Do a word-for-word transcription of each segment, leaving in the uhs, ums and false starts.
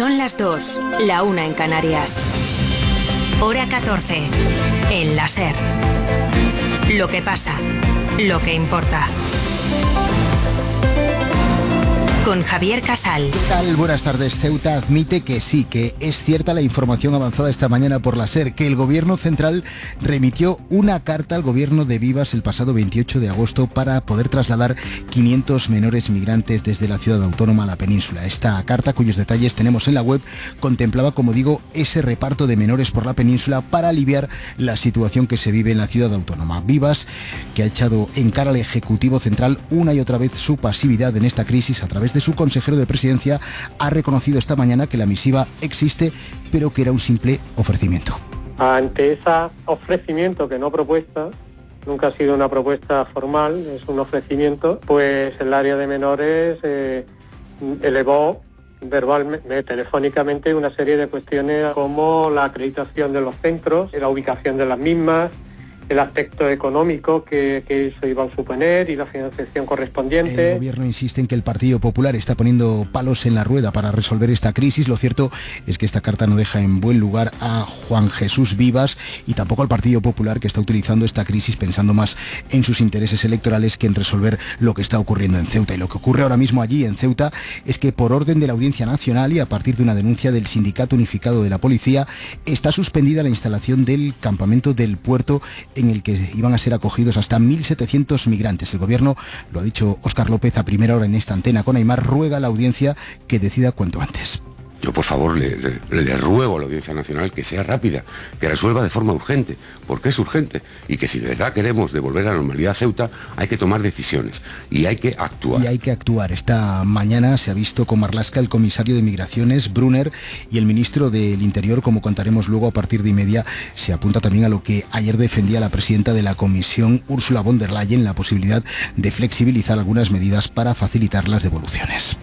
Son las dos, la una en Canarias. Hora catorce, en la SER. Lo que pasa, lo que importa. Con Javier Casal. ¿Qué tal? Buenas tardes. Ceuta admite que sí, que es cierta la información avanzada esta mañana por la SER, que el gobierno central remitió una carta al gobierno de Vivas el pasado veintiocho de agosto para poder trasladar quinientos menores migrantes desde la ciudad autónoma a la península. Esta carta, cuyos detalles tenemos en la web, contemplaba, como digo, ese reparto de menores por la península para aliviar la situación que se vive en la ciudad autónoma. Vivas, que ha echado en cara al Ejecutivo Central una y otra vez su pasividad en esta crisis a través de su consejero de Presidencia, ha reconocido esta mañana que la misiva existe, pero que era un simple ofrecimiento. Ante ese ofrecimiento, que no propuesta, nunca ha sido una propuesta formal, es un ofrecimiento, pues el área de menores eh, elevó verbalmente, telefónicamente, una serie de cuestiones como la acreditación de los centros, la ubicación de las mismas, el aspecto económico que, que eso iba a suponer y la financiación correspondiente. El gobierno insiste en que el Partido Popular está poniendo palos en la rueda para resolver esta crisis. Lo cierto es que esta carta no deja en buen lugar a Juan Jesús Vivas y tampoco al Partido Popular, que está utilizando esta crisis pensando más en sus intereses electorales que en resolver lo que está ocurriendo en Ceuta. Y lo que ocurre ahora mismo allí en Ceuta es que, por orden de la Audiencia Nacional y a partir de una denuncia del Sindicato Unificado de la Policía, está suspendida la instalación del campamento del puerto en el que iban a ser acogidos hasta mil setecientos migrantes. El gobierno, lo ha dicho Óscar López a primera hora en esta antena con Aimar, ruega a la audiencia que decida cuanto antes. Yo, por favor, le, le, le ruego a la Audiencia Nacional que sea rápida, que resuelva de forma urgente, porque es urgente, y que si de verdad queremos devolver la normalidad a Ceuta, hay que tomar decisiones y hay que actuar. Y hay que actuar. Esta mañana se ha visto con Marlaska el comisario de Migraciones, Brunner, y el ministro del Interior, como contaremos luego a partir de y media. Se apunta también a lo que ayer defendía la presidenta de la Comisión, Ursula von der Leyen, la posibilidad de flexibilizar algunas medidas para facilitar las devoluciones.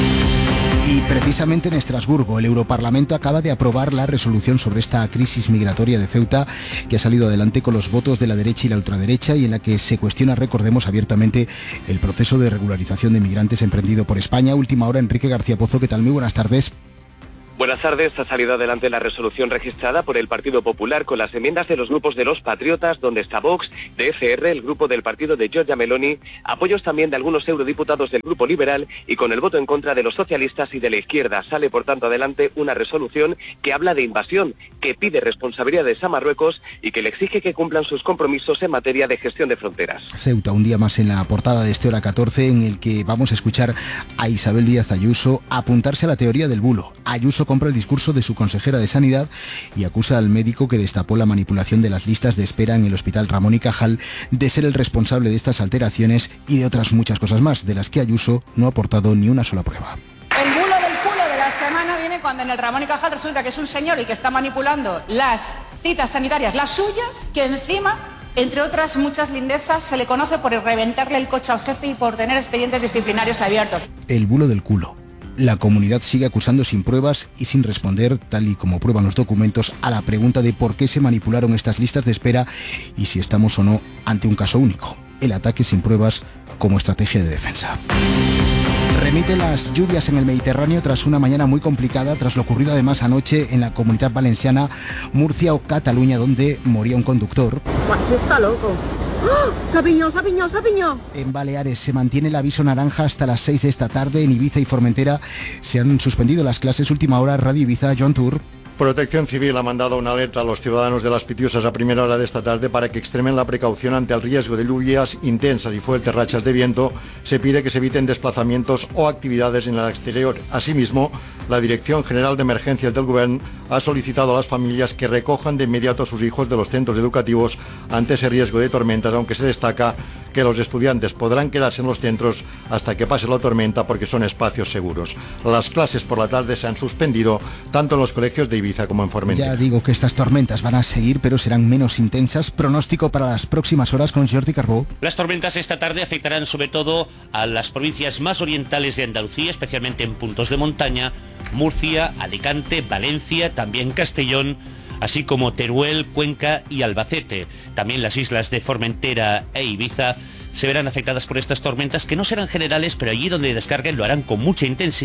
Y precisamente en Estrasburgo, el Europarlamento acaba de aprobar la resolución sobre esta crisis migratoria de Ceuta, que ha salido adelante con los votos de la derecha y la ultraderecha, y en la que se cuestiona, recordemos, abiertamente el proceso de regularización de migrantes emprendido por España. Última hora, Enrique García Pozo, ¿qué tal? Muy buenas tardes. Buenas tardes. Ha salido adelante la resolución registrada por el Partido Popular con las enmiendas de los grupos de los Patriotas, donde está Vox, de F R, el grupo del partido de Giorgia Meloni, apoyos también de algunos eurodiputados del Grupo Liberal y con el voto en contra de los socialistas y de la izquierda. Sale, por tanto, adelante una resolución que habla de invasión, que pide responsabilidades a Marruecos y que le exige que cumplan sus compromisos en materia de gestión de fronteras. Ceuta, un día más en la portada de este Hora catorce, en el que vamos a escuchar a Isabel Díaz Ayuso apuntarse a la teoría del bulo. Ayuso compra el discurso de su consejera de Sanidad y acusa al médico que destapó la manipulación de las listas de espera en el Hospital Ramón y Cajal de ser el responsable de estas alteraciones y de otras muchas cosas más, de las que Ayuso no ha aportado ni una sola prueba. El bulo del culo de la semana viene cuando en el Ramón y Cajal resulta que es un señor el que está manipulando las citas sanitarias, las suyas, que encima, entre otras muchas lindezas, se le conoce por reventarle el coche al jefe y por tener expedientes disciplinarios abiertos. El bulo del culo. La comunidad sigue acusando sin pruebas y sin responder, tal y como prueban los documentos, a la pregunta de por qué se manipularon estas listas de espera y si estamos o no ante un caso único. El ataque sin pruebas como estrategia de defensa. Remite las lluvias en el Mediterráneo tras una mañana muy complicada, tras lo ocurrido además anoche en la Comunidad Valenciana, Murcia o Cataluña, donde moría un conductor. ¡Se está loco! ¡Oh! ¡Se ha piñado, se ha piñado, se ha piñado! En Baleares se mantiene el aviso naranja hasta las seis de esta tarde. En Ibiza y Formentera se han suspendido las clases. Última hora, Radio Ibiza, John Tour. Protección Civil ha mandado una alerta a los ciudadanos de Las Pitiusas a primera hora de esta tarde para que extremen la precaución ante el riesgo de lluvias intensas y fuertes rachas de viento. Se pide que se eviten desplazamientos o actividades en el exterior. Asimismo, la Dirección General de Emergencias del Gobierno ha solicitado a las familias que recojan de inmediato a sus hijos de los centros educativos ante ese riesgo de tormentas, aunque se destaca que los estudiantes podrán quedarse en los centros hasta que pase la tormenta porque son espacios seguros. Las clases por la tarde se han suspendido tanto en los colegios de Ibiza como en Formentera. Ya digo que estas tormentas van a seguir, pero serán menos intensas. Pronóstico para las próximas horas con Jordi Carbó. Las tormentas esta tarde afectarán sobre todo a las provincias más orientales de Andalucía, especialmente en puntos de montaña, Murcia, Alicante, Valencia, también Castellón, así como Teruel, Cuenca y Albacete. También las islas de Formentera e Ibiza se verán afectadas por estas tormentas, que no serán generales, pero allí donde descarguen lo harán con mucha intensidad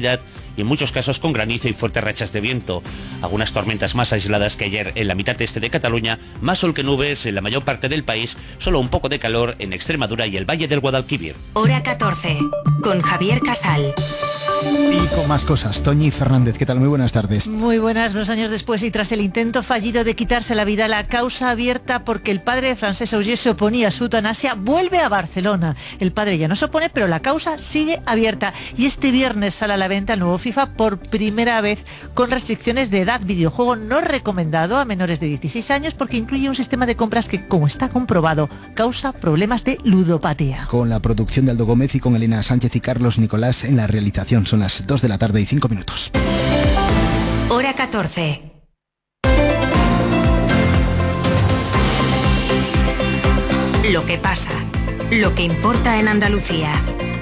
y en muchos casos con granizo y fuertes rachas de viento. Algunas tormentas más aisladas que ayer en la mitad este de Cataluña, más sol que nubes en la mayor parte del país, solo un poco de calor en Extremadura y el Valle del Guadalquivir. Hora catorce, con Javier Casal. Y con más cosas, Toñi Fernández, ¿qué tal? Muy buenas tardes. Muy buenas, dos años después y tras el intento fallido de quitarse la vida, la causa abierta porque el padre de Francesc Auger se oponía a su eutanasia vuelve a Barcelona. El padre ya no se opone, pero la causa sigue abierta. Y este viernes sale a la venta el nuevo FIFA por primera vez con restricciones de edad. Videojuego no recomendado a menores de dieciséis años porque incluye un sistema de compras que, como está comprobado, causa problemas de ludopatía. Con la producción de Aldo Gómez y con Elena Sánchez y Carlos Nicolás en la realización. Son las dos de la tarde y cinco minutos. Hora catorce. Lo que pasa, lo que importa en Andalucía.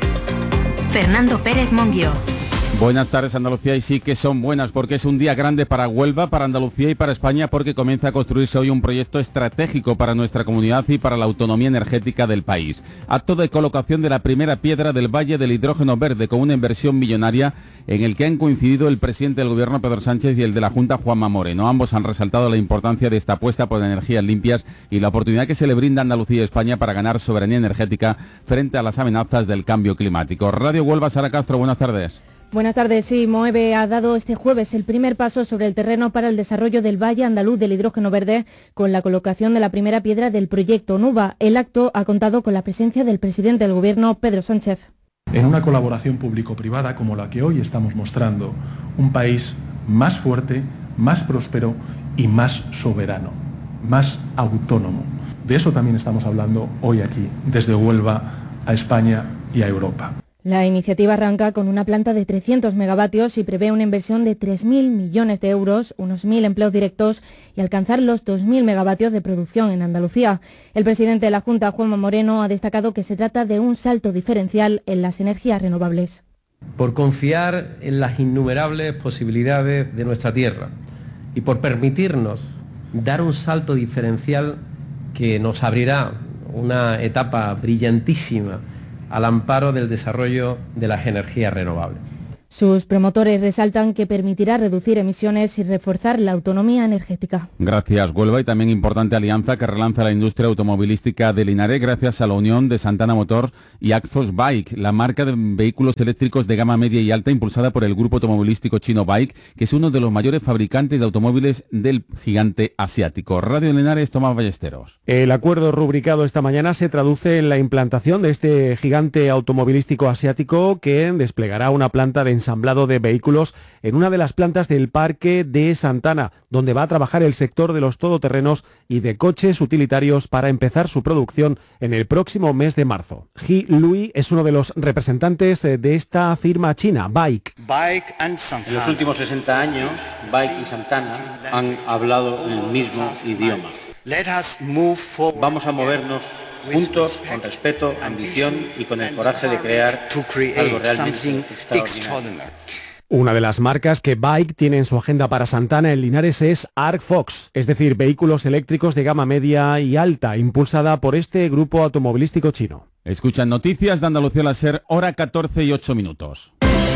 Fernando Pérez Monguió. Buenas tardes, Andalucía, y sí que son buenas porque es un día grande para Huelva, para Andalucía y para España, porque comienza a construirse hoy un proyecto estratégico para nuestra comunidad y para la autonomía energética del país. Acto de colocación de la primera piedra del Valle del Hidrógeno Verde, con una inversión millonaria en el que han coincidido el presidente del Gobierno, Pedro Sánchez, y el de la Junta, Juanma Moreno. Ambos han resaltado la importancia de esta apuesta por energías limpias y la oportunidad que se le brinda a Andalucía y España para ganar soberanía energética frente a las amenazas del cambio climático. Radio Huelva, Sara Castro, buenas tardes. Buenas tardes. Sí, Moeve ha dado este jueves el primer paso sobre el terreno para el desarrollo del Valle Andaluz del Hidrógeno Verde con la colocación de la primera piedra del proyecto Nuba. El acto ha contado con la presencia del presidente del Gobierno, Pedro Sánchez. En una colaboración público-privada como la que hoy estamos mostrando, un país más fuerte, más próspero y más soberano, más autónomo. De eso también estamos hablando hoy aquí, desde Huelva a España y a Europa. La iniciativa arranca con una planta de trescientos megavatios y prevé una inversión de tres mil millones de euros, unos mil empleos directos y alcanzar los dos mil megavatios de producción en Andalucía. El presidente de la Junta, Juanma Moreno, ha destacado que se trata de un salto diferencial en las energías renovables. Por confiar en las innumerables posibilidades de nuestra tierra y por permitirnos dar un salto diferencial que nos abrirá una etapa brillantísima al amparo del desarrollo de las energías renovables. Sus promotores resaltan que permitirá reducir emisiones y reforzar la autonomía energética. Gracias, Huelva, y también importante alianza que relanza la industria automovilística de Linares gracias a la unión de Santana Motor y Akfos Bike, la marca de vehículos eléctricos de gama media y alta impulsada por el grupo automovilístico chino Bike, que es uno de los mayores fabricantes de automóviles del gigante asiático. Radio Linares, Tomás Ballesteros. El acuerdo rubricado esta mañana se traduce en la implantación de este gigante automovilístico asiático que desplegará una planta de ensamblado de vehículos en una de las plantas del parque de Santana, donde va a trabajar el sector de los todoterrenos y de coches utilitarios para empezar su producción en el próximo mes de marzo. Ji Lui es uno de los representantes de esta firma china, Bike. Bike and Santana. En los últimos sesenta años, Bike y Santana han hablado el mismo idioma. Let us move forward. Vamos a movernos juntos, con respeto, ambición y con el coraje de crear algo realmente extraordinario. Una de las marcas que Bike tiene en su agenda para Santana en Linares es Arcfox, es decir, vehículos eléctricos de gama media y alta, impulsada por este grupo automovilístico chino. Escuchan noticias de Andalucía al ser hora catorce y ocho minutos.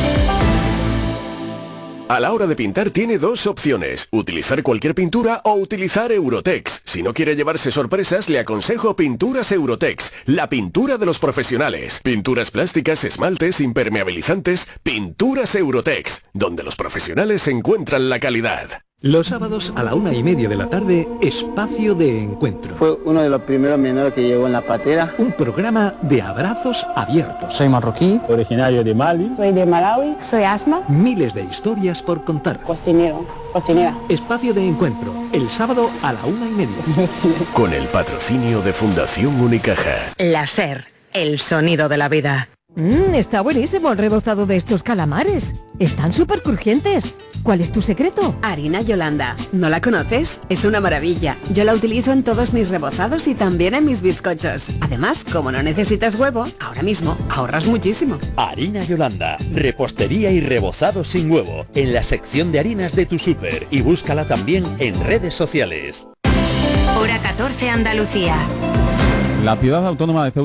A la hora de pintar tiene dos opciones, utilizar cualquier pintura o utilizar Eurotex. Si no quiere llevarse sorpresas, le aconsejo Pinturas Eurotex, la pintura de los profesionales. Pinturas plásticas, esmaltes, impermeabilizantes, Pinturas Eurotex, donde los profesionales encuentran la calidad. Los sábados a la una y media de la tarde, Espacio de Encuentro. Fue uno de los primeros menores que llegó en la patera. Un programa de abrazos abiertos. Soy marroquí, originario de Mali. Soy de Malawi, soy Asma. Miles de historias por contar. Cocinero, cocinera. Espacio de Encuentro, el sábado a la una y media. Con el patrocinio de Fundación Unicaja. La SER, el sonido de la vida. Mmm, está buenísimo el rebozado de estos calamares. Están súper crujientes. ¿Cuál es tu secreto? Harina Yolanda. ¿No la conoces? Es una maravilla. Yo la utilizo en todos mis rebozados y también en mis bizcochos. Además, como no necesitas huevo, ahora mismo ahorras muchísimo. Harina Yolanda. Repostería y rebozado sin huevo. En la sección de harinas de tu súper. Y búscala también en redes sociales. Hora catorce, Andalucía. La ciudad autónoma de Ceuta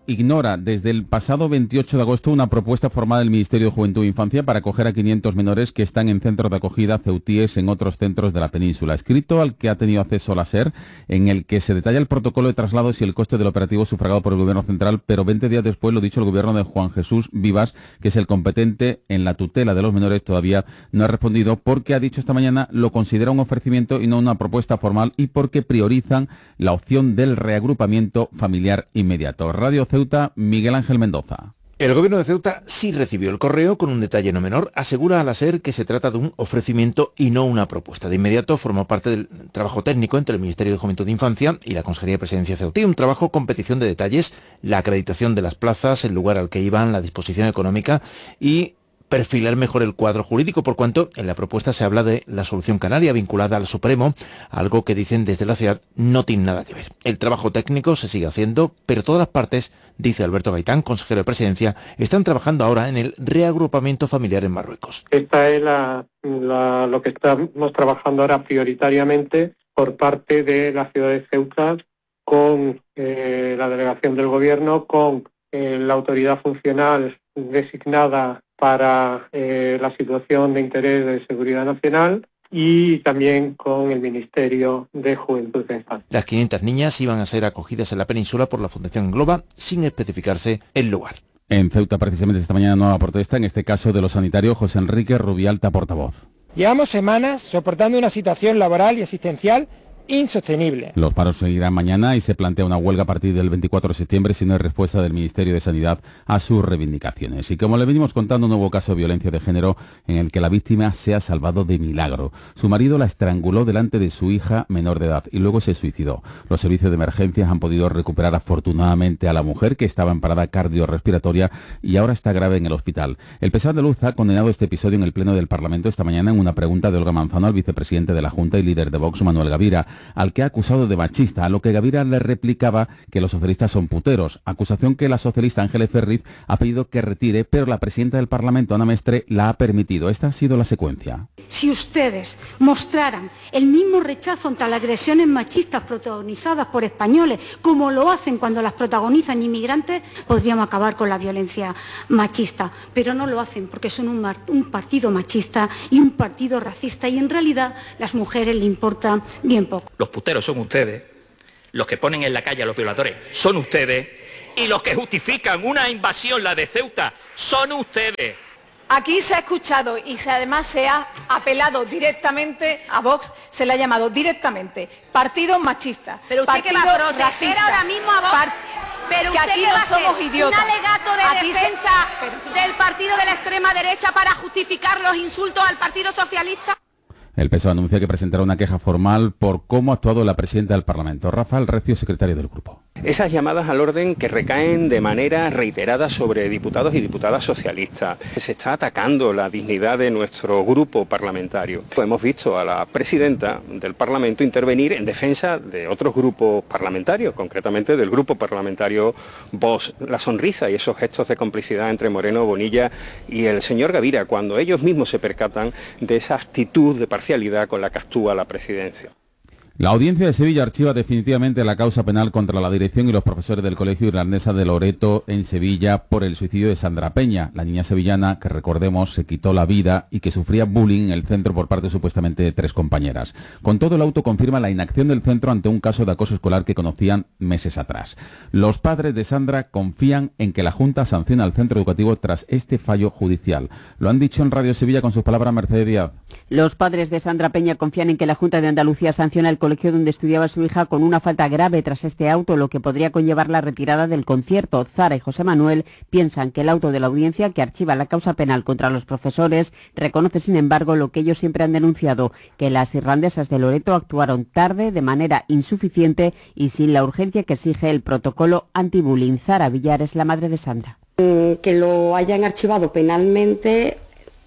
ignora desde el pasado veintiocho de agosto una propuesta formal del Ministerio de Juventud e Infancia para acoger a quinientos menores que están en centros de acogida ceutíes en otros centros de la península. Escrito al que ha tenido acceso la SER, en el que se detalla el protocolo de traslados y el coste del operativo sufragado por el Gobierno central, pero veinte días después, lo dicho, el Gobierno de Juan Jesús Vivas, que es el competente en la tutela de los menores, todavía no ha respondido porque ha dicho esta mañana lo considera un ofrecimiento y no una propuesta formal y porque priorizan la opción del reagrupamiento familiar inmediato. Radio Ceuta, Miguel Ángel Mendoza. El Gobierno de Ceuta sí recibió el correo con un detalle no menor. Asegura a la SER que se trata de un ofrecimiento y no una propuesta. De inmediato formó parte del trabajo técnico entre el Ministerio de Juventud e Infancia y la Consejería de Presidencia Ceutí. Un trabajo con petición de detalles, la acreditación de las plazas, el lugar al que iban, la disposición económica y perfilar mejor el cuadro jurídico, por cuanto en la propuesta se habla de la solución canaria vinculada al Supremo, algo que dicen desde la ciudad no tiene nada que ver. El trabajo técnico se sigue haciendo, pero todas las partes, dice Alberto Gaitán, consejero de Presidencia, están trabajando ahora en el reagrupamiento familiar en Marruecos. Esta es la, la, lo que estamos trabajando ahora prioritariamente por parte de la ciudad de Ceuta, con eh, la delegación del Gobierno, con eh, la autoridad funcional designada para eh, la situación de interés de seguridad nacional y también con el Ministerio de Juventud e Infancia. Las quinientas niñas iban a ser acogidas en la península por la Fundación Globa sin especificarse el lugar. En Ceuta, precisamente esta mañana, nueva protesta, en este caso de los sanitarios. José Enrique Rubialta, portavoz. Llevamos semanas soportando una situación laboral y asistencial insostenible. Los paros seguirán mañana y se plantea una huelga a partir del veinticuatro de septiembre si no hay respuesta del Ministerio de Sanidad a sus reivindicaciones. Y como le venimos contando, un nuevo caso de violencia de género en el que la víctima se ha salvado de milagro. Su marido la estranguló delante de su hija menor de edad y luego se suicidó. Los servicios de emergencias han podido recuperar afortunadamente a la mujer, que estaba en parada cardiorrespiratoria y ahora está grave en el hospital. El P S O E andaluz ha condenado este episodio en el Pleno del Parlamento esta mañana en una pregunta de Olga Manzano al vicepresidente de la Junta y líder de Vox, Manuel Gavira, al que ha acusado de machista, a lo que Gavira le replicaba que los socialistas son puteros, acusación que la socialista Ángeles Ferriz ha pedido que retire, pero la presidenta del Parlamento, Ana Mestre, la ha permitido. Esta ha sido la secuencia. Si ustedes mostraran el mismo rechazo ante las agresiones machistas protagonizadas por españoles, como lo hacen cuando las protagonizan inmigrantes, podríamos acabar con la violencia machista. Pero no lo hacen porque son un, un partido machista y un partido racista, y en realidad las mujeres le importa bien poco. Los puteros son ustedes, los que ponen en la calle a los violadores son ustedes, y los que justifican una invasión, la de Ceuta, son ustedes. Aquí se ha escuchado y se, además se ha apelado directamente a Vox, se le ha llamado directamente partido machista. Pero usted partido que va a proteger racista, ahora mismo a Vox, par... pero que usted aquí que no va a somos hacer idiotas. un alegato de Aquí defensa se... del partido de la extrema derecha para justificar los insultos al Partido Socialista. El P S O E anuncia que presentará una queja formal por cómo ha actuado la presidenta del Parlamento. Rafael Recio, secretario del grupo. Esas llamadas al orden que recaen de manera reiterada sobre diputados y diputadas socialistas. Se está atacando la dignidad de nuestro grupo parlamentario. Hemos visto a la presidenta del Parlamento intervenir en defensa de otros grupos parlamentarios, concretamente del grupo parlamentario Vox. La sonrisa y esos gestos de complicidad entre Moreno, Bonilla y el señor Gavira, cuando ellos mismos se percatan de esa actitud de parcialidad con la que actúa la presidencia. La Audiencia de Sevilla archiva definitivamente la causa penal contra la dirección y los profesores del Colegio Irlandesa de Loreto en Sevilla por el suicidio de Sandra Peña, la niña sevillana que, recordemos, se quitó la vida y que sufría bullying en el centro por parte supuestamente de tres compañeras. Con todo, el auto confirma la inacción del centro ante un caso de acoso escolar que conocían meses atrás. Los padres de Sandra confían en que la Junta sancione al centro educativo tras este fallo judicial. Lo han dicho en Radio Sevilla con sus palabras Mercedes Díaz. Los padres de Sandra Peña confían en que la Junta de Andalucía sancione el colegio donde estudiaba su hija con una falta grave tras este auto, lo que podría conllevar la retirada del concierto. Zara y José Manuel piensan que el auto de la audiencia, que archiva la causa penal contra los profesores, reconoce sin embargo lo que ellos siempre han denunciado, que las irlandesas de Loreto actuaron tarde, de manera insuficiente y sin la urgencia que exige el protocolo anti-bullying. Zara Villar es la madre de Sandra. Que lo hayan archivado penalmente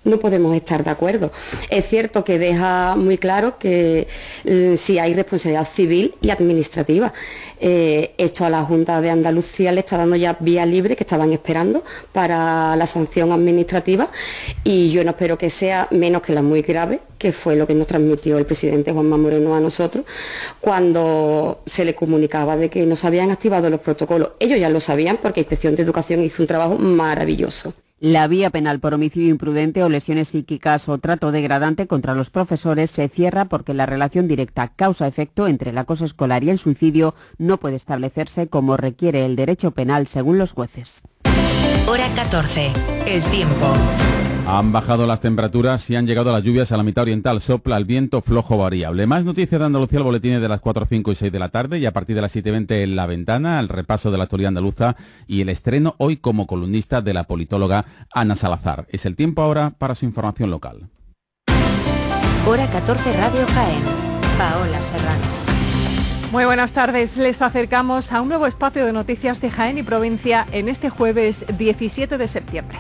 no podemos estar de acuerdo. Es cierto que deja muy claro que eh, sí hay responsabilidad civil y administrativa. Eh, esto a la Junta de Andalucía le está dando ya vía libre que estaban esperando para la sanción administrativa, y yo no espero que sea menos que la muy grave, que fue lo que nos transmitió el presidente Juanma Moreno a nosotros cuando se le comunicaba de que no se habían activado los protocolos. Ellos ya lo sabían porque Inspección de Educación hizo un trabajo maravilloso. La vía penal por homicidio imprudente o lesiones psíquicas o trato degradante contra los profesores se cierra porque la relación directa causa-efecto entre el acoso escolar y el suicidio no puede establecerse como requiere el derecho penal según los jueces. Hora catorce. El tiempo. Han bajado las temperaturas y han llegado las lluvias a la mitad oriental. Sopla el viento flojo variable. Más noticias de Andalucía, el boletín de las cuatro, cinco y seis de la tarde, y a partir de las siete y veinte en La Ventana, el repaso de la actualidad andaluza y el estreno hoy como columnista de la politóloga Ana Salazar. Es el tiempo ahora para su información local. Hora catorce, Radio Jaén. Paola Serrano. Muy buenas tardes, les acercamos a un nuevo espacio de noticias de Jaén y provincia en este jueves diecisiete de septiembre.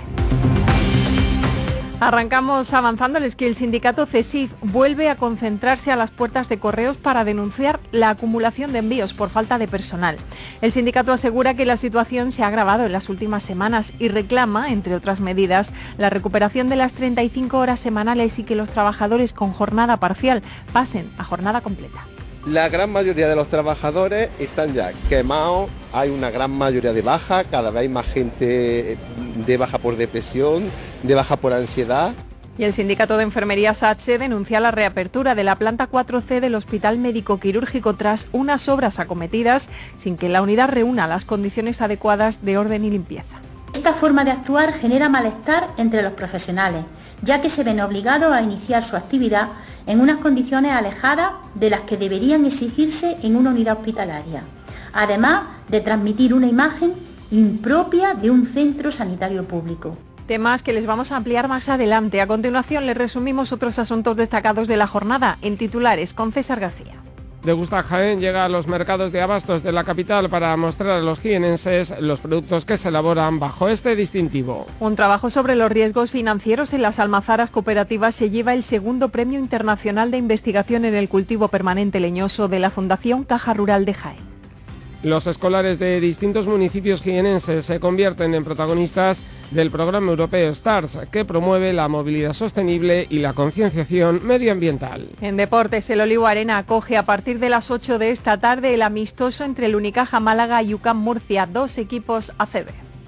Arrancamos avanzando. Es que el sindicato CESIF vuelve a concentrarse a las puertas de correos para denunciar la acumulación de envíos por falta de personal. El sindicato asegura que la situación se ha agravado en las últimas semanas y reclama, entre otras medidas, la recuperación de las treinta y cinco horas semanales y que los trabajadores con jornada parcial pasen a jornada completa. La gran mayoría de los trabajadores están ya quemados, hay una gran mayoría de baja, cada vez hay más gente de baja por depresión, de baja por ansiedad. Y el sindicato de enfermería SATSE denuncia la reapertura de la planta cuatro ce del Hospital Médico Quirúrgico tras unas obras acometidas sin que la unidad reúna las condiciones adecuadas de orden y limpieza. Esta forma de actuar genera malestar entre los profesionales, ya que se ven obligados a iniciar su actividad en unas condiciones alejadas de las que deberían exigirse en una unidad hospitalaria, además de transmitir una imagen impropia de un centro sanitario público. Temas que les vamos a ampliar más adelante. A continuación les resumimos otros asuntos destacados de la jornada en titulares con César García. Degusta Jaén llega a los mercados de abastos de la capital para mostrar a los jienenses los productos que se elaboran bajo este distintivo. Un trabajo sobre los riesgos financieros en las almazaras cooperativas se lleva el segundo Premio Internacional de Investigación en el Cultivo Permanente Leñoso de la Fundación Caja Rural de Jaén. Los escolares de distintos municipios jienenses se convierten en protagonistas del programa europeo STARS, que promueve la movilidad sostenible y la concienciación medioambiental. En deportes, el Olivo Arena acoge a partir de las ocho de esta tarde el amistoso entre el Unicaja Málaga y U C A M Murcia, dos equipos A C B.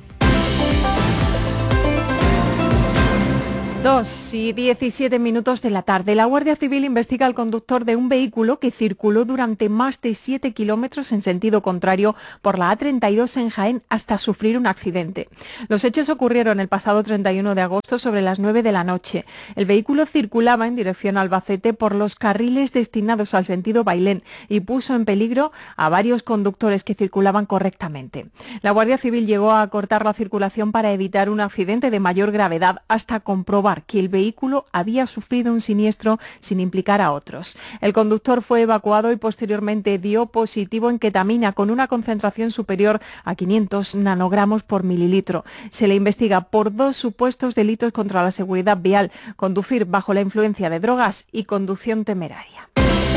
dos y diecisiete minutos de la tarde. La Guardia Civil investiga al conductor de un vehículo que circuló durante más de siete kilómetros en sentido contrario por la A treinta y dos en Jaén hasta sufrir un accidente. Los hechos ocurrieron el pasado treinta y uno de agosto sobre las nueve de la noche. El vehículo circulaba en dirección a Albacete por los carriles destinados al sentido Bailén y puso en peligro a varios conductores que circulaban correctamente. La Guardia Civil llegó a cortar la circulación para evitar un accidente de mayor gravedad hasta comprobar que el vehículo había sufrido un siniestro sin implicar a otros. El conductor fue evacuado y posteriormente dio positivo en ketamina con una concentración superior a quinientos nanogramos por mililitro. Se le investiga por dos supuestos delitos contra la seguridad vial: conducir bajo la influencia de drogas y conducción temeraria.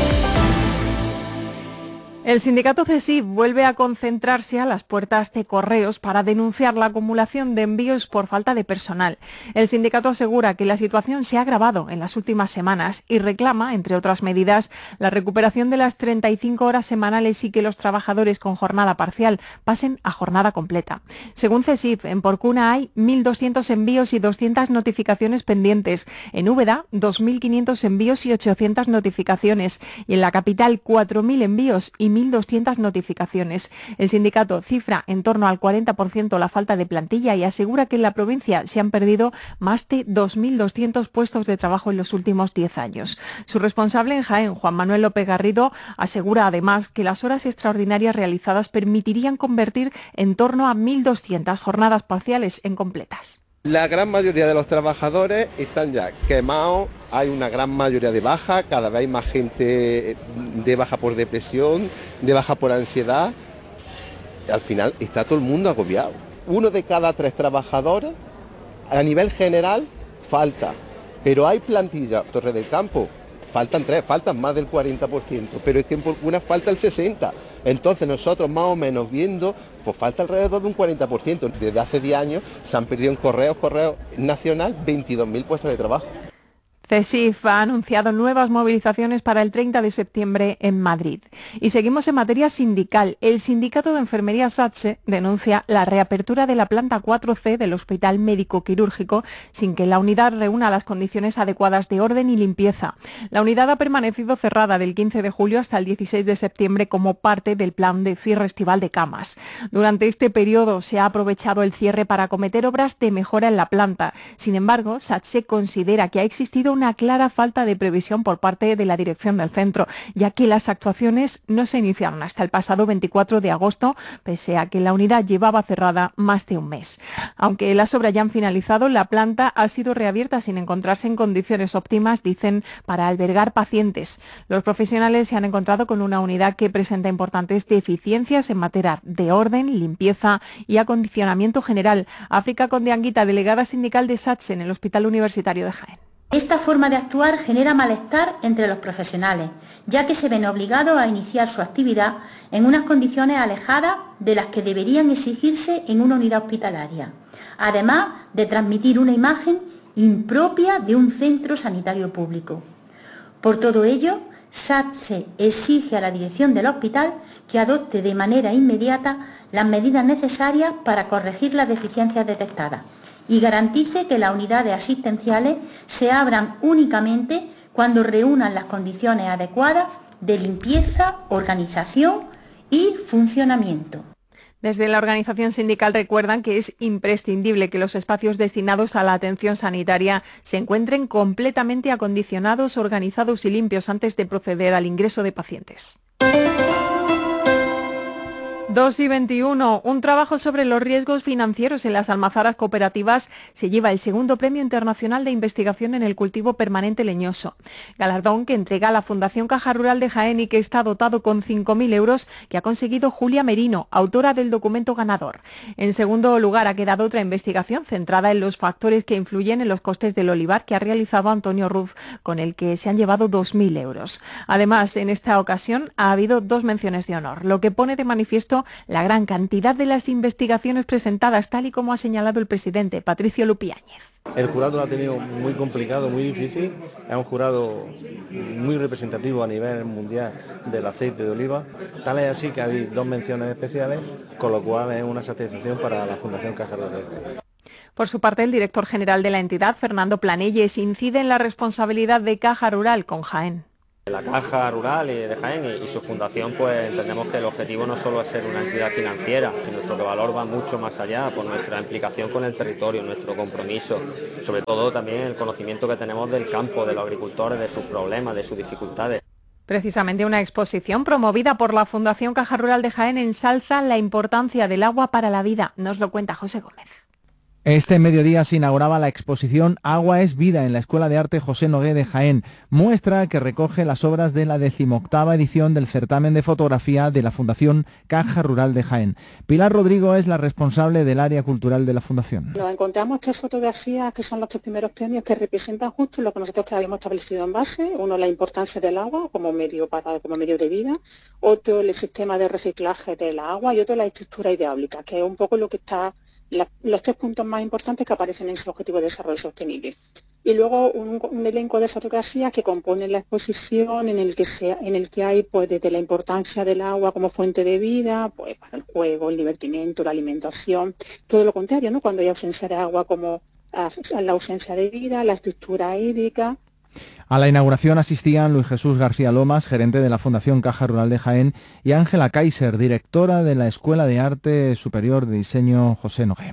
El sindicato CESIF vuelve a concentrarse a las puertas de correos para denunciar la acumulación de envíos por falta de personal. El sindicato asegura que la situación se ha agravado en las últimas semanas y reclama, entre otras medidas, la recuperación de las treinta y cinco horas semanales y que los trabajadores con jornada parcial pasen a jornada completa. Según CESIF, en Porcuna hay mil doscientos envíos y doscientas notificaciones pendientes. En Úbeda, dos mil quinientos envíos y ochocientas notificaciones. Y en la capital, cuatro mil envíos y mil doscientas notificaciones. El sindicato cifra en torno al cuarenta por ciento la falta de plantilla y asegura que en la provincia se han perdido más de dos mil doscientos puestos de trabajo en los últimos diez años. Su responsable en Jaén, Juan Manuel López Garrido, asegura además que las horas extraordinarias realizadas permitirían convertir en torno a mil doscientas jornadas parciales en completas. La gran mayoría de los trabajadores están ya quemados, hay una gran mayoría de baja, cada vez hay más gente de baja por depresión, de baja por ansiedad. Al final está todo el mundo agobiado. Uno de cada tres trabajadores, a nivel general, falta. Pero hay plantilla, Torre del Campo, faltan tres, faltan más del cuarenta por ciento, pero es que en Porcuna falta el sesenta por ciento. Entonces nosotros más o menos viendo, pues falta alrededor de un cuarenta por ciento. Desde hace diez años se han perdido en Correos, Correos Nacional, veintidós mil puestos de trabajo. CESIF ha anunciado nuevas movilizaciones para el treinta de septiembre en Madrid. Y seguimos en materia sindical. El sindicato de enfermería SATSE denuncia la reapertura de la planta cuatro ce del Hospital Médico Quirúrgico sin que la unidad reúna las condiciones adecuadas de orden y limpieza. La unidad ha permanecido cerrada del quince de julio hasta el dieciséis de septiembre como parte del plan de cierre estival de camas. Durante este periodo se ha aprovechado el cierre para acometer obras de mejora en la planta. Sin embargo, SATSE considera que ha existido una clara falta de previsión por parte de la dirección del centro, ya que las actuaciones no se iniciaron hasta el pasado veinticuatro de agosto, pese a que la unidad llevaba cerrada más de un mes. Aunque las obras ya han finalizado, la planta ha sido reabierta sin encontrarse en condiciones óptimas, dicen, para albergar pacientes. Los profesionales se han encontrado con una unidad que presenta importantes deficiencias en materia de orden, limpieza y acondicionamiento general. África Condeanguita, delegada sindical de SATSE en el Hospital Universitario de Jaén. Esta forma de actuar genera malestar entre los profesionales, ya que se ven obligados a iniciar su actividad en unas condiciones alejadas de las que deberían exigirse en una unidad hospitalaria, además de transmitir una imagen impropia de un centro sanitario público. Por todo ello, SATSE exige a la dirección del hospital que adopte de manera inmediata las medidas necesarias para corregir las deficiencias detectadas y garantice que las unidades asistenciales se abran únicamente cuando reúnan las condiciones adecuadas de limpieza, organización y funcionamiento. Desde la organización sindical recuerdan que es imprescindible que los espacios destinados a la atención sanitaria se encuentren completamente acondicionados, organizados y limpios antes de proceder al ingreso de pacientes. dos y veintiuno. Un trabajo sobre los riesgos financieros en las almazaras cooperativas se lleva el segundo Premio Internacional de Investigación en el Cultivo Permanente Leñoso. Galardón que entrega la Fundación Caja Rural de Jaén y que está dotado con cinco mil euros que ha conseguido Julia Merino, autora del documento ganador. En segundo lugar ha quedado otra investigación centrada en los factores que influyen en los costes del olivar que ha realizado Antonio Ruz, con el que se han llevado dos mil euros. Además, en esta ocasión ha habido dos menciones de honor, lo que pone de manifiesto la gran cantidad de las investigaciones presentadas, tal y como ha señalado el presidente, Patricio Lupiáñez. El jurado lo ha tenido muy complicado, muy difícil. Es un jurado muy representativo a nivel mundial del aceite de oliva. Tal es así que hay dos menciones especiales, con lo cual es una satisfacción para la Fundación Caja Rural. Por su parte, el director general de la entidad, Fernando Planelles, incide en la responsabilidad de Caja Rural con Jaén. La Caja Rural de Jaén y su fundación, pues entendemos que el objetivo no solo es ser una entidad financiera, que nuestro valor va mucho más allá por nuestra implicación con el territorio, nuestro compromiso, sobre todo también el conocimiento que tenemos del campo, de los agricultores, de sus problemas, de sus dificultades. Precisamente una exposición promovida por la Fundación Caja Rural de Jaén ensalza la importancia del agua para la vida. Nos lo cuenta José Gómez. Este mediodía se inauguraba la exposición Agua es Vida en la Escuela de Arte José Nogué de Jaén, muestra que recoge las obras de la decimoctava edición del certamen de fotografía de la Fundación Caja Rural de Jaén. Pilar Rodrigo es la responsable del área cultural de la Fundación. Nos encontramos tres fotografías que son los tres primeros premios que representan justo lo que nosotros que habíamos establecido en base. Uno, la importancia del agua como medio, para, como medio de vida, otro, el sistema de reciclaje del agua y otro, la estructura hidráulica, que es un poco lo que está... La, los tres puntos más importantes que aparecen en ese objetivo de desarrollo sostenible. Y luego un, un elenco de fotografías que componen la exposición en el que se, en el que hay pues desde la importancia del agua como fuente de vida, pues para el juego, el divertimento, la alimentación, todo lo contrario, ¿no? Cuando hay ausencia de agua como a, a la ausencia de vida, la estructura hídrica. A la inauguración asistían Luis Jesús García Lomas, gerente de la Fundación Caja Rural de Jaén, y Ángela Kaiser, directora de la Escuela de Arte Superior de Diseño José Nogué.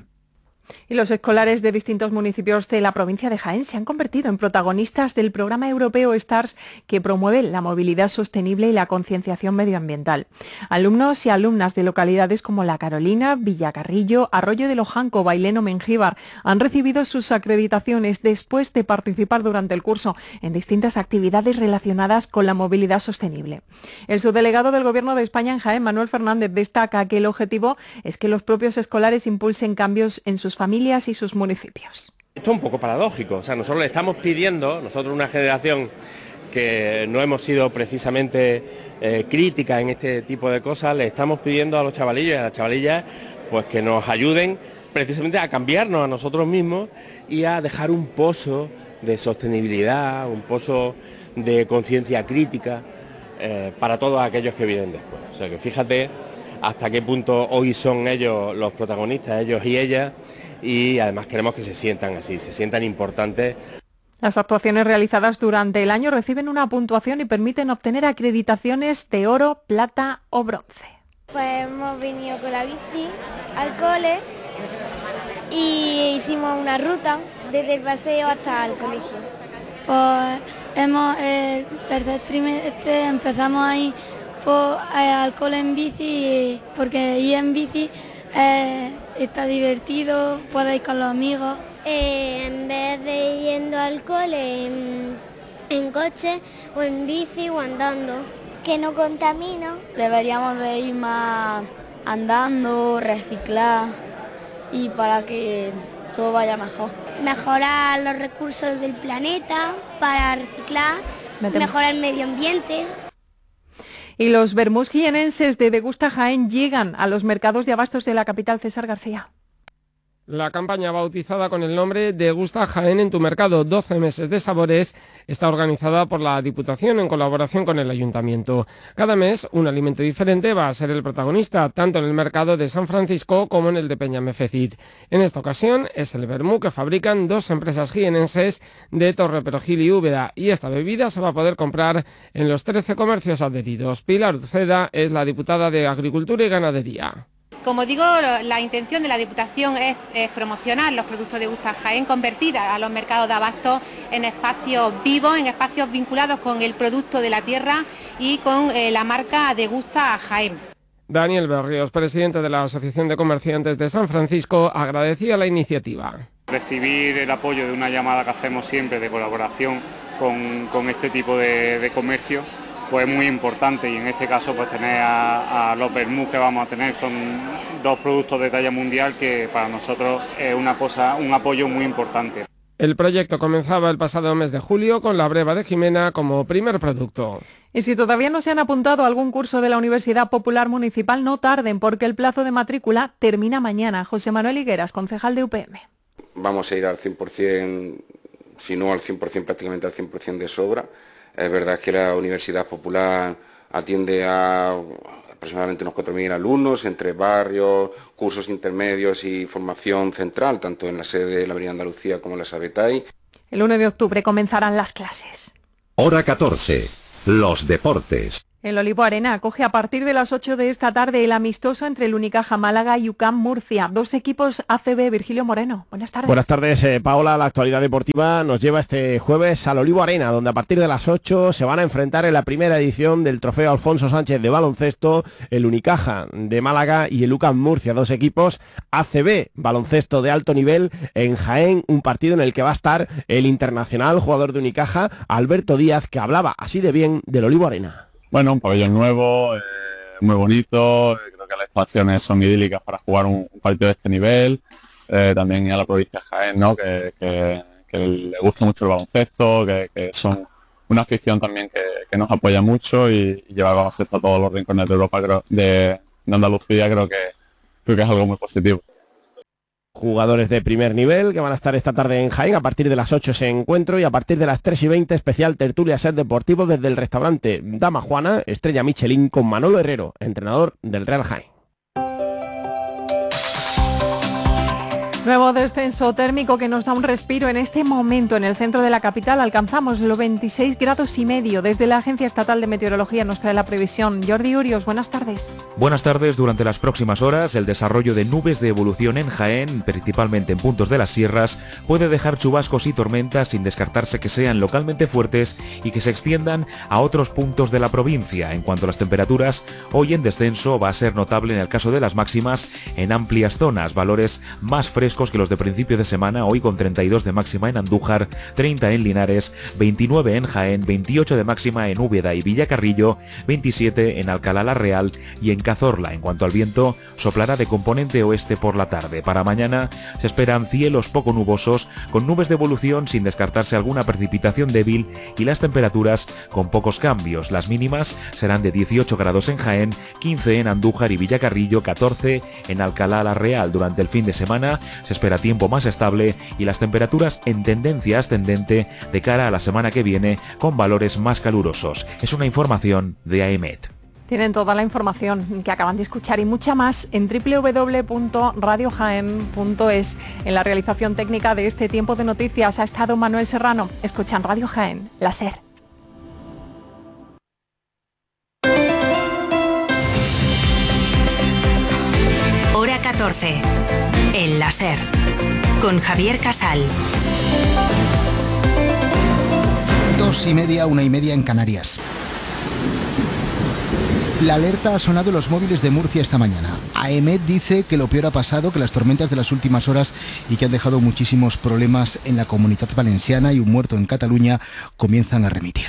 Y los escolares de distintos municipios de la provincia de Jaén se han convertido en protagonistas del programa europeo STARS, que promueve la movilidad sostenible y la concienciación medioambiental. Alumnos y alumnas de localidades como La Carolina, Villacarrillo, Arroyo de Lojanco, Bailén o Mengíbar han recibido sus acreditaciones después de participar durante el curso en distintas actividades relacionadas con la movilidad sostenible. El subdelegado del Gobierno de España en Jaén, Manuel Fernández, destaca que el objetivo es que los propios escolares impulsen cambios en sus familias y sus municipios. Esto es un poco paradójico, o sea, nosotros le estamos pidiendo, nosotros una generación que no hemos sido precisamente eh, crítica en este tipo de cosas, le estamos pidiendo a los chavalillos y a las chavalillas pues que nos ayuden precisamente a cambiarnos a nosotros mismos y a dejar un pozo de sostenibilidad, un pozo de conciencia crítica eh, para todos aquellos que vienen después. O sea que fíjate hasta qué punto hoy son ellos los protagonistas, ellos y ellas, y además queremos que se sientan así, se sientan importantes. Las actuaciones realizadas durante el año reciben una puntuación y permiten obtener acreditaciones de oro, plata o bronce. Pues hemos venido con la bici al cole y hicimos una ruta desde el paseo hasta el colegio. Pues hemos, el tercer trimestre empezamos a ir por, al cole en bici, porque ir en bici eh, está divertido, puedes ir con los amigos. Eh, en vez de yendo al cole en, en coche o en bici o andando, que no contamina. Deberíamos de ir más andando, reciclar y para que todo vaya mejor. Mejorar los recursos del planeta para reciclar, Vete. mejorar el medio ambiente. Y los vermús jienenses de Degusta Jaén llegan a los mercados de abastos de la capital. César García. La campaña, bautizada con el nombre Degusta Jaén en tu mercado, doce meses de sabores, está organizada por la Diputación en colaboración con el Ayuntamiento. Cada mes un alimento diferente va a ser el protagonista, tanto en el mercado de San Francisco como en el de Peñamefecid. En esta ocasión es el vermú que fabrican dos empresas jienenses de Torreperojil y Úbeda, y esta bebida se va a poder comprar en los trece comercios adheridos. Pilar Uceda es la diputada de Agricultura y Ganadería. Como digo, la intención de la Diputación es, es promocionar los productos de Degusta Jaén, convertir a los mercados de abasto en espacios vivos, en espacios vinculados con el producto de la tierra y con eh, la marca Degusta Jaén. Daniel Berríos, presidente de la Asociación de Comerciantes de San Francisco, agradecía la iniciativa. Recibir el apoyo de una llamada que hacemos siempre de colaboración con, con este tipo de, de comercio, pues es muy importante, y en este caso pues tener a, a los vermús que vamos a tener, son dos productos de talla mundial que para nosotros es una cosa, un apoyo muy importante. El proyecto comenzaba el pasado mes de julio con la breva de Jimena como primer producto. Y si todavía no se han apuntado a algún curso de la Universidad Popular Municipal, no tarden, porque el plazo de matrícula termina mañana. José Manuel Higueras, concejal de U P M. Vamos a ir al cien por ciento, si no al cien por ciento, prácticamente al cien por ciento de sobra. Es verdad que la Universidad Popular atiende a aproximadamente unos cuatro mil alumnos, entre barrios, cursos intermedios y formación central, tanto en la sede de la Avenida Andalucía como en la Sabetay. El uno de octubre comenzarán las clases. Hora catorce. Los deportes. El Olivo Arena acoge a partir de las ocho de esta tarde el amistoso entre el Unicaja Málaga y U C A M Murcia. Dos equipos A C B. Virgilio Moreno. Buenas tardes. Buenas tardes, eh, Paola. La actualidad deportiva nos lleva este jueves al Olivo Arena, donde a partir de las ocho se van a enfrentar en la primera edición del Trofeo Alfonso Sánchez de baloncesto el Unicaja de Málaga y el U C A M Murcia. Dos equipos A C B, baloncesto de alto nivel en Jaén. Un partido en el que va a estar el internacional jugador de Unicaja, Alberto Díaz, que hablaba así de bien del Olivo Arena. Bueno, un pabellón nuevo, eh, muy bonito, eh, creo que las estaciones son idílicas para jugar un, un partido de este nivel, eh, también a la provincia de Jaén, ¿no? que, que, que le gusta mucho el baloncesto, que, que son una afición también que, que nos apoya mucho y, y llevar baloncesto a todos los rincones de Europa, creo, de, de Andalucía, creo que, creo que es algo muy positivo. Jugadores de primer nivel que van a estar esta tarde en Jaén. A partir de las ocho ese encuentro, y a partir de las tres y veinte especial tertulia Ser Deportivo desde el restaurante Dama Juana, Estrella Michelin, con Manolo Herrero, entrenador del Real Jaén. Nuevo descenso térmico que nos da un respiro en este momento. En el centro de la capital alcanzamos los veintiséis grados y medio. Desde la Agencia Estatal de Meteorología nos trae la previsión. Jordi Urios, buenas tardes. Buenas tardes. Durante las próximas horas, el desarrollo de nubes de evolución en Jaén, principalmente en puntos de las sierras, puede dejar chubascos y tormentas, sin descartarse que sean localmente fuertes y que se extiendan a otros puntos de la provincia. En cuanto a las temperaturas, hoy en descenso va a ser notable en el caso de las máximas en amplias zonas, valores más frescos frescos que los de principio de semana, hoy con treinta y dos de máxima en Andújar, treinta en Linares, veintinueve en Jaén, veintiocho de máxima en Úbeda y Villacarrillo, veintisiete en Alcalá la Real y en Cazorla. En cuanto al viento, soplará de componente oeste por la tarde. Para mañana se esperan cielos poco nubosos, con nubes de evolución sin descartarse alguna precipitación débil y las temperaturas con pocos cambios. Las mínimas serán de dieciocho grados en Jaén, quince en Andújar y Villacarrillo, catorce en Alcalá la Real. Durante el fin de semana se espera tiempo más estable y las temperaturas en tendencia ascendente de cara a la semana que viene, con valores más calurosos. Es una información de AEMET. Tienen toda la información que acaban de escuchar y mucha más en doble u doble u doble u punto radio jaén punto es. En la realización técnica de este tiempo de noticias ha estado Manuel Serrano. Escuchan Radio Jaén, la SER. Hora catorce, en la SER, con Javier Casal. Dos y media, una y media en Canarias. La alerta ha sonado en los móviles de Murcia esta mañana. AEMET dice que lo peor ha pasado, que las tormentas de las últimas horas y que han dejado muchísimos problemas en la Comunitat Valenciana y un muerto en Cataluña comienzan a remitir.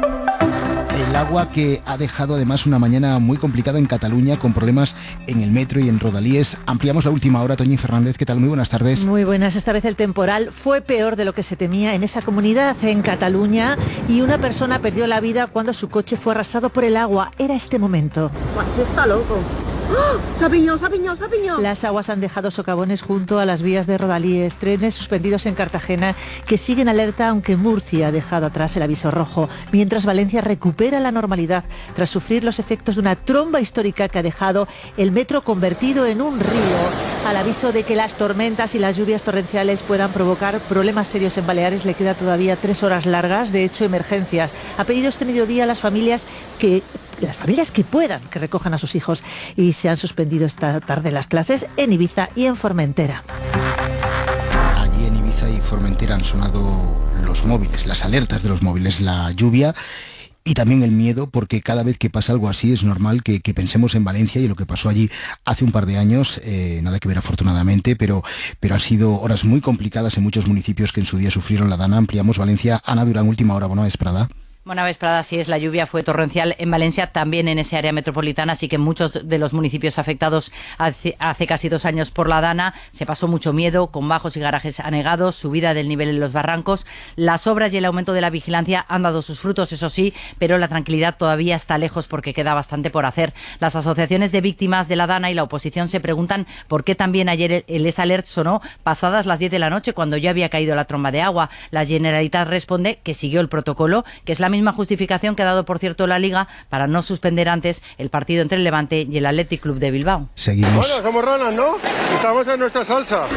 El agua que ha dejado además una mañana muy complicada en Cataluña con problemas en el metro y en Rodalíes. Ampliamos la última hora. Toñi Fernández, ¿qué tal? Muy buenas tardes. Muy buenas. Esta vez el temporal fue peor de lo que se temía en esa comunidad, en Cataluña, y una persona perdió la vida cuando su coche fue arrasado por el agua. Era este momento. Pues está loco. ¡Oh! ¡Sapiñó, sapiñó, sapiñó! Las aguas han dejado socavones junto a las vías de Rodalíes, trenes suspendidos en Cartagena que siguen alerta, aunque Murcia ha dejado atrás el aviso rojo, mientras Valencia recupera la normalidad tras sufrir los efectos de una tromba histórica que ha dejado el metro convertido en un río. Al aviso de que las tormentas y las lluvias torrenciales puedan provocar problemas serios en Baleares, le queda todavía tres horas largas, de hecho emergencias. Ha pedido este mediodía a las familias que las familias que puedan, que recojan a sus hijos, y se han suspendido esta tarde las clases en Ibiza y en Formentera. Allí en Ibiza y Formentera han sonado los móviles, las alertas de los móviles, la lluvia y también el miedo, porque cada vez que pasa algo así es normal que, que pensemos en Valencia y lo que pasó allí hace un par de años, eh, nada que ver afortunadamente, pero, pero han sido horas muy complicadas en muchos municipios que en su día sufrieron la dana. Ampliamos Valencia. Ana Durán, última hora, buena Prada. Buena vesprada, así es, la lluvia fue torrencial en Valencia, también en ese área metropolitana, así que en muchos de los municipios afectados hace, hace casi dos años por la dana se pasó mucho miedo, con bajos y garajes anegados, subida del nivel en los barrancos. Las obras y el aumento de la vigilancia han dado sus frutos, eso sí, pero la tranquilidad todavía está lejos porque queda bastante por hacer. Las asociaciones de víctimas de la dana y la oposición se preguntan por qué también ayer el Es Alert sonó pasadas las diez de la noche, cuando ya había caído la tromba de agua. La Generalitat responde que siguió el protocolo, que es la misma justificación que ha dado, por cierto, la Liga para no suspender antes el partido entre el Levante y el Athletic Club de Bilbao. Seguimos. Bueno, somos ranas, ¿no? Estamos en nuestra salsa.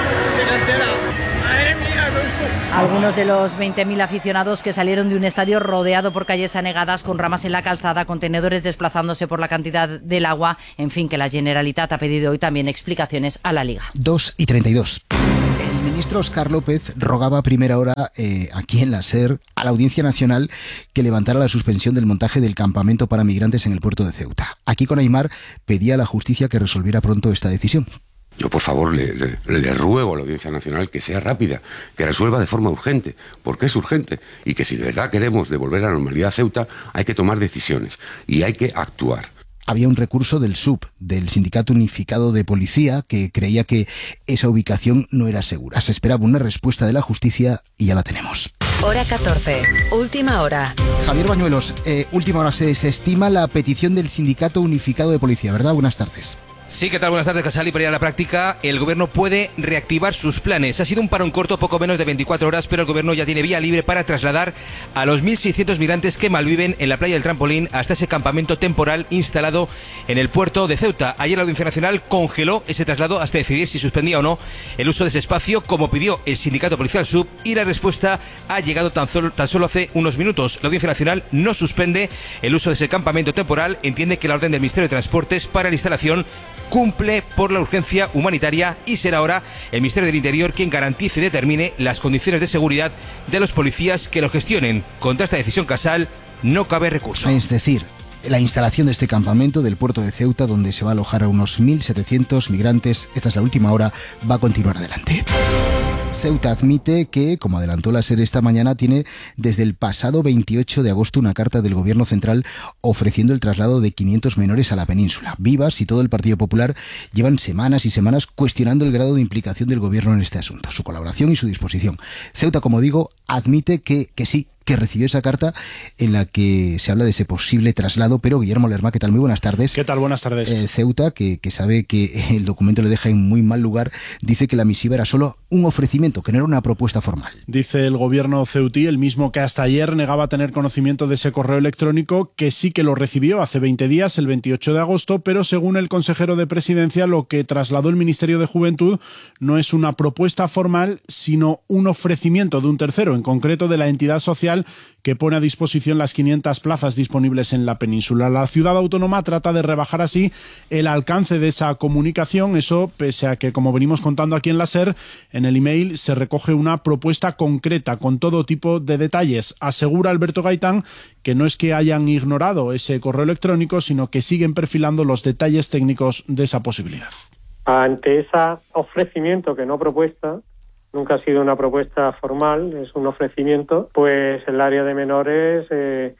Algunos de los veinte mil aficionados que salieron de un estadio rodeado por calles anegadas, con ramas en la calzada, contenedores desplazándose por la cantidad del agua, en fin, que la Generalitat ha pedido hoy también explicaciones a la Liga. dos y treinta y dos. El ministro Óscar López rogaba a primera hora eh, aquí en la SER a la Audiencia Nacional que levantara la suspensión del montaje del campamento para migrantes en el puerto de Ceuta. Aquí con Aimar pedía a la justicia que resolviera pronto esta decisión. Yo, por favor, le, le, le ruego a la Audiencia Nacional que sea rápida, que resuelva de forma urgente, porque es urgente, y que si de verdad queremos devolver la normalidad a Ceuta, hay que tomar decisiones y hay que actuar. Había un recurso del S U P, del Sindicato Unificado de Policía, que creía que esa ubicación no era segura. Se esperaba una respuesta de la justicia y ya la tenemos. Hora catorce, última hora. Javier Bañuelos, eh, última hora. Se, se estima la petición del Sindicato Unificado de Policía, ¿verdad? Buenas tardes. Sí, ¿qué tal? Buenas tardes, Casal. Y para ir a la práctica, el Gobierno puede reactivar sus planes. Ha sido un parón corto, poco menos de veinticuatro horas, pero el Gobierno ya tiene vía libre para trasladar a los mil seiscientos migrantes que malviven en la playa del Trampolín hasta ese campamento temporal instalado en el puerto de Ceuta. Ayer la Audiencia Nacional congeló ese traslado hasta decidir si suspendía o no el uso de ese espacio, como pidió el sindicato policial S U P, y la respuesta ha llegado tan solo, tan solo hace unos minutos. La Audiencia Nacional no suspende el uso de ese campamento temporal, entiende que la orden del Ministerio de Transportes para la instalación cumple por la urgencia humanitaria y será ahora el Ministerio del Interior quien garantice y determine las condiciones de seguridad de los policías que lo gestionen. Contra esta decisión, Casal, no cabe recurso. Es decir, La instalación de este campamento del puerto de Ceuta, donde se va a alojar a unos mil setecientos migrantes, esta es la última hora, va a continuar adelante. Ceuta admite que, como adelantó la SER esta mañana, tiene desde el pasado veintiocho de agosto una carta del Gobierno central ofreciendo el traslado de quinientos menores a la península. Vivas y todo el Partido Popular llevan semanas y semanas cuestionando el grado de implicación del Gobierno en este asunto, su colaboración y su disposición. Ceuta, como digo, admite que, que sí, que recibió esa carta en la que se habla de ese posible traslado, pero Guillermo Lerma, ¿qué tal? Muy buenas tardes. ¿Qué tal? Buenas tardes. Eh, Ceuta, que, que sabe que el documento le deja en muy mal lugar, dice que la misiva era solo un ofrecimiento, que no era una propuesta formal. Dice el gobierno ceutí, el mismo que hasta ayer negaba tener conocimiento de ese correo electrónico, que sí que lo recibió hace veinte días, el veintiocho de agosto, pero según el consejero de Presidencia, lo que trasladó el Ministerio de Juventud no es una propuesta formal, sino un ofrecimiento de un tercero, en concreto de la entidad social que pone a disposición las quinientas plazas disponibles en la península. La ciudad autónoma trata de rebajar así el alcance de esa comunicación, eso pese a que, como venimos contando aquí en la SER, en el email se recoge una propuesta concreta con todo tipo de detalles. Asegura Alberto Gaitán que no es que hayan ignorado ese correo electrónico, sino que siguen perfilando los detalles técnicos de esa posibilidad. Ante ese ofrecimiento, que no propuesta, nunca ha sido una propuesta formal, es un ofrecimiento, pues el área de menores eh,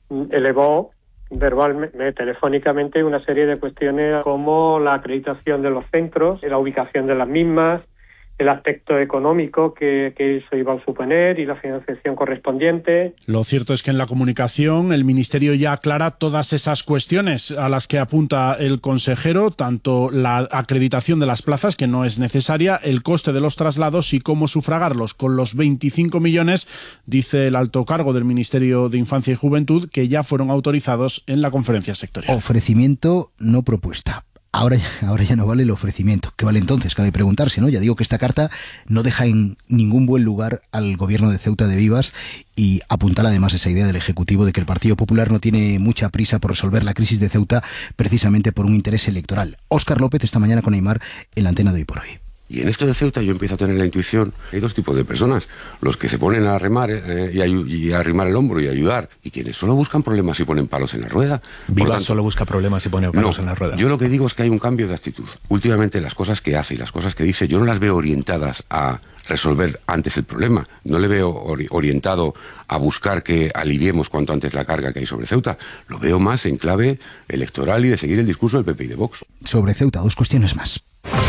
elevó verbalmente, telefónicamente, una serie de cuestiones como la acreditación de los centros, la ubicación de las mismas, el aspecto económico que, que eso iba a suponer y la financiación correspondiente. Lo cierto es que en la comunicación el Ministerio ya aclara todas esas cuestiones a las que apunta el consejero, tanto la acreditación de las plazas, que no es necesaria, el coste de los traslados y cómo sufragarlos. Con los veinticinco millones, dice el alto cargo del Ministerio de Infancia y Juventud, que ya fueron autorizados en la conferencia sectorial. Ofrecimiento, no propuesta. Ahora, ahora ya no vale el ofrecimiento. ¿Qué vale entonces? Cabe preguntarse, ¿no? Ya digo que esta carta no deja en ningún buen lugar al gobierno de Ceuta de Vivas y apuntala además esa idea del Ejecutivo de que el Partido Popular no tiene mucha prisa por resolver la crisis de Ceuta precisamente por un interés electoral. Óscar López esta mañana con Aimar en la antena de Hoy por Hoy. Y en esto de Ceuta yo empiezo a tener la intuición, hay dos tipos de personas, los que se ponen a remar eh, y, a, y a arrimar el hombro y a ayudar, y quienes solo buscan problemas y ponen palos en la rueda. Vivas solo busca problemas y pone palos no, en la rueda. Yo lo que digo es que hay un cambio de actitud. Últimamente las cosas que hace y las cosas que dice, yo no las veo orientadas a resolver antes el problema. No le veo ori- orientado a buscar que aliviemos cuanto antes la carga que hay sobre Ceuta. Lo veo más en clave electoral y de seguir el discurso del P P y de Vox. Sobre Ceuta, dos cuestiones más.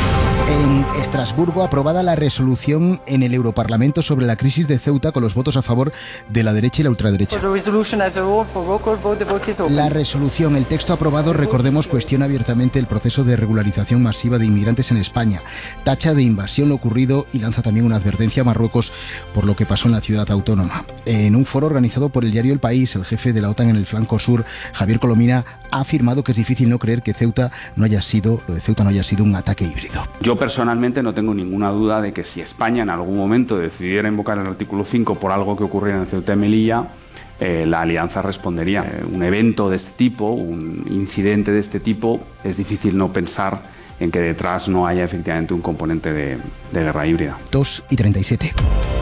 En Estrasburgo, aprobada la resolución en el Europarlamento sobre la crisis de Ceuta con los votos a favor de la derecha y la ultraderecha. La resolución, el texto aprobado, recordemos, cuestiona abiertamente el proceso de regularización masiva de inmigrantes en España, tacha de invasión lo ocurrido y lanza también una advertencia a Marruecos por lo que pasó en la ciudad autónoma. En un foro organizado por el diario El País, el jefe de la OTAN en el flanco sur, Javier Colomina, ha afirmado que es difícil no creer que Ceuta no haya sido, lo de Ceuta no haya sido un ataque híbrido. Yo personalmente no tengo ninguna duda de que si España en algún momento decidiera invocar el artículo cinco por algo que ocurriera en Ceuta y Melilla, eh, la alianza respondería. Eh, un evento de este tipo, un incidente de este tipo, es difícil no pensar en que detrás no haya efectivamente un componente de, de guerra híbrida. dos y treinta y siete.